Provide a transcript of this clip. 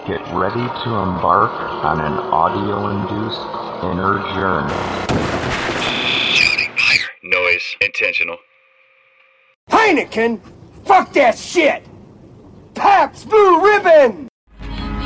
Get ready to embark on an audio-induced inner journey. Shouting fire. Noise. Intentional. Heineken! Fuck that shit! Pabst Blue Ribbon!